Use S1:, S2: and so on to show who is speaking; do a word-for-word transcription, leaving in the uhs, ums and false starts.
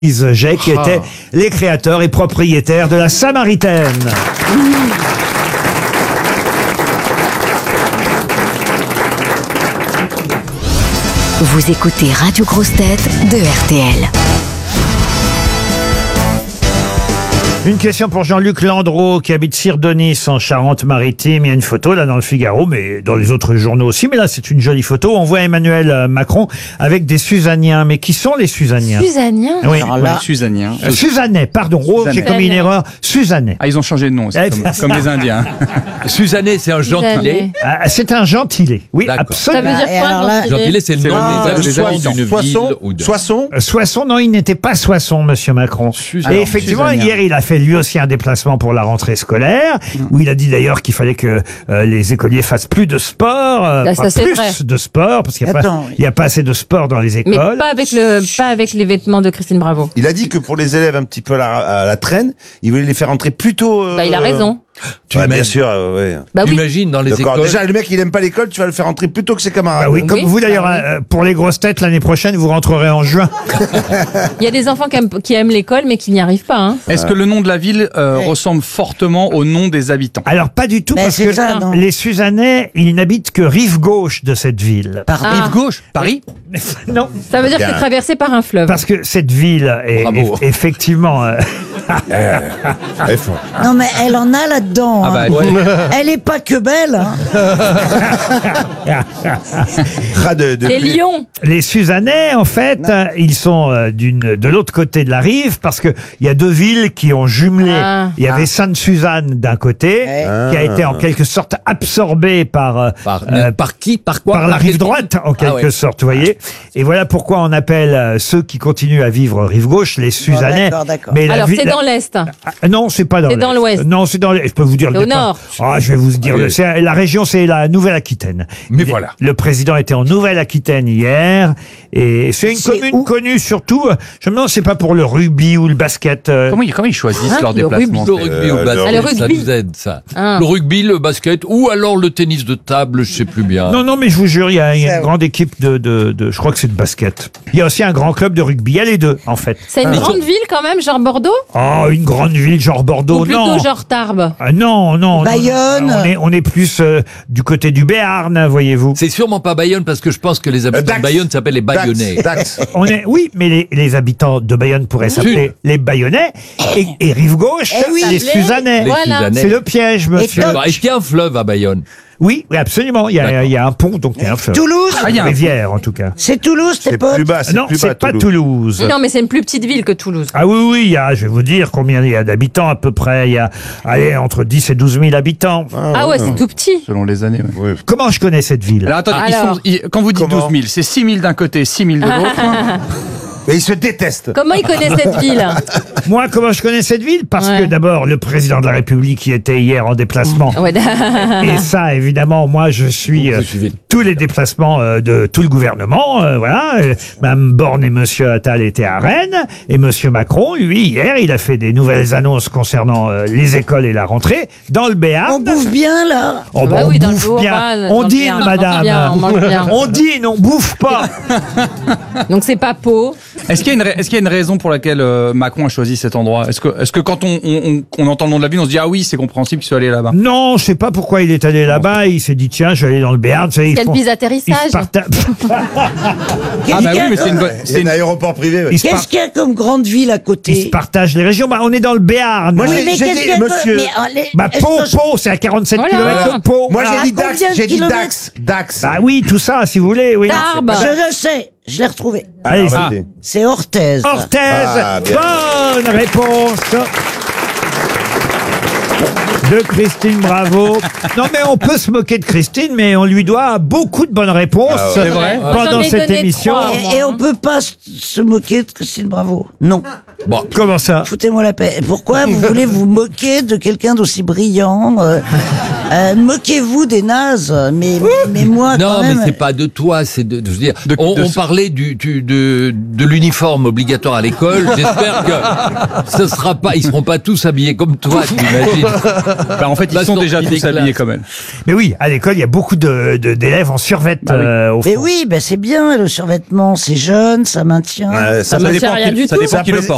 S1: Jay, qui étaient les créateurs et propriétaires de la Samaritaine.
S2: Vous écoutez Radio Grosse Tête de R T L.
S1: Une question pour Jean-Luc Landreau qui habite Sirdonis en Charente-Maritime. Il y a une photo là dans le Figaro, mais dans les autres journaux aussi. Mais là, c'est une jolie photo. On voit Emmanuel Macron avec des Suzaniens. Mais qui sont les Suzaniens?
S3: Suzaniens?
S1: Oui.
S4: Alors là, Suzaniens.
S1: Euh, Suzanais, pardon. Oh, j'ai commis une erreur. Suzanais.
S4: Ah, ils ont changé de nom aussi, comme, comme les Indiens.
S5: Suzanais, c'est un gentilé.
S1: Ah, c'est un gentilé. Oui,
S5: D'accord.
S1: absolument.
S3: Ça veut dire
S6: Et
S3: quoi,
S6: alors là-
S3: gentilé?
S5: Gentilé, c'est le nom
S4: Ah,
S5: des
S4: les
S5: habitants d'une ville ou de...
S7: Soissons
S1: Euh, Soissons, non, il n'était pas Soissons, monsieur Macron.
S4: Suzanne.
S1: Et
S4: Alors,
S1: effectivement,
S4: Suzanien.
S1: hier, il a fait lui aussi un déplacement pour la rentrée scolaire, où il a dit d'ailleurs qu'il fallait que euh, les écoliers fassent plus de sport, euh,
S3: Là, ça,
S1: pas
S3: c'est
S1: plus
S3: vrai.
S1: de sport, parce qu'il n'y a,
S6: Attends,
S1: pas-
S6: oui.
S1: il y a pas assez de sport dans les
S3: Mais
S1: écoles.
S3: pas avec le, pas avec les vêtements de Christine Bravo.
S7: Il a dit que pour les élèves un petit peu à la, à la traîne, il voulait les faire entrer plus tôt. euh,
S3: Bah, il a raison.
S5: Tu
S7: Ouais, bien
S5: imagines-
S7: sûr, euh, ouais.
S3: Bah
S5: tu
S3: oui.
S5: imagines dans les
S7: D'accord.
S5: écoles...
S7: Déjà, le mec, il aime pas l'école, tu vas le faire entrer plus tôt que ses camarades.
S1: Ah oui, comme
S3: Oui,
S1: vous d'ailleurs,
S3: bah oui.
S1: euh, pour les grosses têtes, l'année prochaine, vous rentrerez en juin.
S3: Il y a des enfants qui aiment, qui aiment l'école, mais qui n'y arrivent pas, hein.
S4: Est-ce que le nom de la ville euh, ressemble fortement au nom des habitants?
S1: Alors, pas du tout,
S6: Mais
S1: parce
S6: c'est
S1: que
S6: ça, non.
S1: les Suzanais, ils n'habitent que rive gauche de cette ville.
S6: Pardon.
S3: Ah.
S4: Rive gauche, Paris.
S1: Non,
S3: Ça veut dire que
S7: Bien.
S3: c'est traversé par un fleuve.
S1: parce que cette ville est,
S5: Bravo.
S1: est- effectivement... euh,
S7: Très fort.
S6: Non mais elle en a là-dedans.
S4: Ah bah,
S6: hein.
S4: ouais.
S6: Elle est pas que belle. Hein.
S7: Ras de, de
S3: C'est
S7: pluie.
S3: Lyon.
S1: Les Suzanais, en fait, euh, ils sont euh, d'une de l'autre côté de la rive parce que il y a deux villes qui ont jumelé.
S3: Ah.
S1: Il y avait Sainte-Suzanne d'un côté,
S6: Ouais.
S1: qui a été en quelque sorte absorbée par euh,
S5: Par,
S1: euh,
S5: par qui? Par quoi?
S1: par la rive droite, en quelque
S5: Ah ouais.
S1: sorte, vous voyez. Et voilà pourquoi on appelle euh, ceux qui continuent à vivre rive gauche les Suzanais.
S6: d'accord, d'accord.
S1: Mais la
S3: Alors,
S1: vi-
S3: c'est
S1: la-
S3: dans l'Est.
S1: Ah, non, c'est pas dans
S3: C'est dans
S1: l'Est.
S3: l'Ouest.
S1: Non, c'est dans l'Est. Je peux vous dire le
S3: C'est au
S1: départ.
S3: nord.
S1: Ah, je vais vous dire.
S5: Allez.
S1: le- c'est- La région, c'est la Nouvelle-Aquitaine.
S5: Mais
S1: Il-
S5: voilà.
S1: Le président était en Nouvelle-Aquitaine hier. Et c'est une
S6: C'est
S1: commune
S6: où
S1: connue surtout. euh, Je me demande, c'est pas pour le rugby ou le basket. euh,
S4: Comment ils, comment ils choisissent
S3: Hein,
S4: leur
S3: le
S4: déplacement?
S5: Le rugby
S7: Euh,
S5: ou le basket,
S3: Ah, le
S5: ça
S3: rugby.
S5: nous aide, ça.
S3: Ah.
S5: Le rugby, le basket, ou alors le tennis de table, je sais plus bien.
S1: Non, non, mais je vous jure, il y a, il y a
S6: Ça,
S1: une
S6: oui.
S1: grande équipe de, de, de- je crois que c'est de basket. Il y a aussi un grand club de rugby. Il y a les deux, en fait.
S3: C'est une grande ville quand même, genre Bordeaux?
S1: Oh, une grande ville genre Bordeaux,
S3: Ou plutôt
S1: non.
S3: genre Tarbes?
S1: Ah, non, non. non.
S6: Bayonne.
S1: On est, on est plus euh, du côté du Béarn, voyez-vous.
S5: C'est sûrement pas Bayonne parce que je pense que les habitants
S7: Dax.
S5: de Bayonne s'appellent les
S7: Dax,
S5: Bayonnais.
S7: Dax.
S1: On est, oui, mais les, les habitants de Bayonne pourraient s'appeler les Bayonnais et, et rive gauche,
S6: Eh oui.
S1: les
S3: S'appeler
S1: Suzanais.
S5: Les
S3: Voilà.
S5: Suzanais.
S1: C'est le piège, monsieur.
S6: Et
S5: Alors, est-ce qu'il y a un fleuve à Bayonne?
S1: Oui, oui, absolument. Il y a,
S5: D'accord.
S1: il y a un pont, donc il y a un fleuve.
S6: Toulouse.
S4: Ah, il y a
S1: Une
S4: un-
S1: rivière, en tout cas.
S6: C'est Toulouse, tes
S7: C'est
S6: potes.
S7: plus bas, c'est
S1: Non,
S7: plus
S1: c'est
S7: bas.
S1: pas Toulouse.
S3: Non, mais c'est une plus petite ville que Toulouse.
S1: Ah oui, oui, il y a, je vais vous dire combien il y a d'habitants à peu près. Il y a, allez, entre dix et douze mille habitants.
S3: Ah ouais, c'est tout petit.
S4: Selon les années. ouais.
S7: Ouais.
S1: Comment je connais cette ville?
S4: Alors attendez, ils
S3: Alors.
S4: sont- ils- quand vous dites
S7: Comment
S4: douze mille, c'est six mille d'un côté, six mille de l'autre.
S7: Mais ils se détestent.
S3: Comment ils connaissent cette ville?
S1: Moi, comment je connais cette ville? Parce
S3: Ouais.
S1: que d'abord, le président de la République y était hier en déplacement.
S3: Ouais,
S1: Et ça, évidemment, moi, je suis
S5: Vous
S1: euh,
S5: suivez.
S1: tous les déplacements euh, de tout le gouvernement. euh, voilà, Euh, Mme Borne et Monsieur Attal étaient à Rennes, et Monsieur Macron, lui, hier, il a fait des nouvelles annonces concernant euh, les écoles et la rentrée dans le Béarn.
S6: On bouffe bien là.
S1: Oh,
S3: Bah
S1: bah,
S3: oui,
S1: on
S3: dans le
S1: bouffe
S3: jour,
S1: bien,
S3: bah,
S1: on
S3: dans le
S1: dîne,
S3: Béarn, on
S1: madame.
S3: mange bien, on mange bien.
S1: On dîne, on bouffe pas.
S3: Donc c'est pas Pau.
S4: Est-ce qu'il y a une, ra- est-ce qu'il y a une raison pour laquelle euh, Macron a choisi cet endroit? Est-ce que, est-ce que quand on, on, on- on entend le nom de la ville, on se dit ah oui, c'est compréhensible qu'il soit allé là-bas?
S1: Non, je sais pas pourquoi il est allé là-bas. Il s'est dit tiens, je vais aller dans le Béarn. Vous savez, ils
S3: Quelle
S1: font-
S3: piste
S1: ils
S3: d'atterrissage.
S1: se partagent-
S4: Ah bah oui, mais c'est une bonne.
S7: Il y
S4: c'est
S7: a
S4: une-
S7: un aéroport privé. ouais.
S1: ils se par-
S6: Qu'est-ce qu'il y a comme grande ville à
S1: ils se
S6: côté?
S1: partagent les régions. Bah, on est dans le Béarn.
S7: Moi,
S6: Oui,
S7: j'ai-
S6: mais
S7: j'ai
S6: qu'est-ce
S7: dit,
S6: qu'il y a
S7: monsieur-
S6: comme- mais, euh, les-
S1: Bah,
S6: est-ce
S1: Pau,
S6: que je-
S1: Pau, c'est à quarante-sept
S3: Voilà.
S1: kilomètres de Pau.
S7: Moi,
S6: Ah,
S7: j'ai dit Dax.
S6: combien de
S7: J'ai dit
S6: kilomètres
S7: Dax. Dax.
S1: Bah oui, tout ça, si vous voulez, oui.
S3: Tarbes.
S6: Je le sais, je l'ai retrouvé.
S1: Allez,
S7: Ah, vas-y.
S6: C'est Orthez.
S1: Orthez,
S7: Ah, bien.
S1: bonne réponse de Christine Bravo. Non mais on peut se moquer de Christine, mais on lui doit beaucoup de bonnes réponses
S7: Ah ouais.
S4: C'est vrai.
S1: pendant
S3: J'en ai
S1: cette
S3: donné
S1: émission.
S3: trois.
S6: Et, et on peut pas s- se moquer de Christine Bravo. Non.
S5: Bon,
S1: Comment ça?
S6: Foutez-moi la paix. Pourquoi vous voulez vous moquer de quelqu'un d'aussi brillant euh, euh, Moquez-vous des nazes. Mais, mais moi,
S5: non,
S6: quand
S5: mais
S6: même...
S5: c'est pas de toi, c'est de, de- je veux dire,
S4: De-
S5: on,
S4: de-
S5: on parlait du, du- de, de l'uniforme obligatoire à l'école. J'espère que ce sera pas, ils seront pas tous habillés comme toi, tu imagines.
S4: Bah, en fait, ils
S5: La
S4: sont
S5: sortie
S4: déjà
S5: des
S4: tous
S5: classes.
S4: habillés comme elle.
S1: Mais oui, à l'école, il y a beaucoup de, de- d'élèves en survêt
S4: Bah oui.
S1: euh, au fond.
S6: Mais oui, ben c'est bien, le survêtement, c'est jeune, ça maintient.
S7: Ouais,
S3: Ça
S7: ça
S3: me
S7: dépend
S3: sert à rien
S7: qui-
S3: du
S4: ça
S3: tout.
S4: dépend
S7: C'est un
S4: qui le
S7: plaisir-
S4: porte.